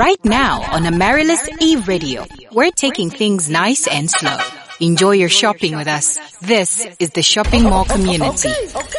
Right now on Amaryllis Eve Radio, we're taking things nice and slow. Enjoy your shopping with us. This is the Shopping Mall Community.